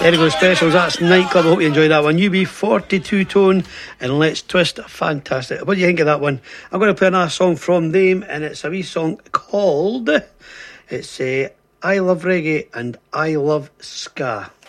There you go, Specials. That's Nightclub. I hope you enjoyed that one. UB42 Tone and Let's Twist. Fantastic. What do you think of that one? I'm going to play another song from them, and it's a wee song called, it's I Love Reggae and I Love Ska.